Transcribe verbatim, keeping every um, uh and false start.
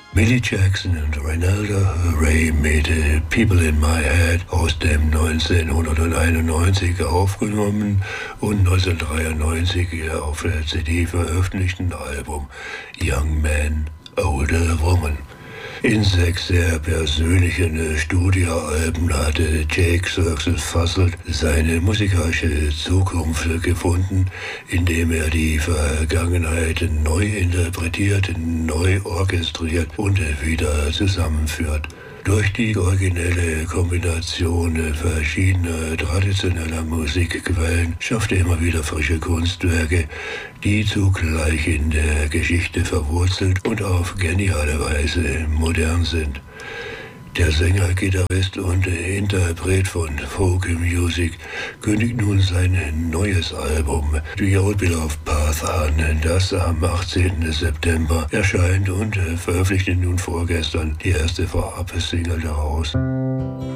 Millie Jackson und Renaldo Ray mit People in My Head aus dem neunzehnhunderteinundneunzig aufgenommen und neunzehnhundertdreiundneunzig auf der C D veröffentlichten Album Young Man, Older Woman. In sechs sehr persönlichen Studioalben hatte Jake Sturgill Fassel seine musikalische Zukunft gefunden, indem er die Vergangenheit neu interpretiert, neu orchestriert und wieder zusammenführt. Durch die originelle Kombination verschiedener traditioneller Musikquellen schafft er immer wieder frische Kunstwerke, die zugleich in der Geschichte verwurzelt und auf geniale Weise modern sind. Der Sänger, Gitarrist und Interpret von Folk Music kündigt nun sein neues Album The Old Beloved Path an, das am achtzehnten September erscheint, und veröffentlichte nun vorgestern die erste Vorab-Single daraus.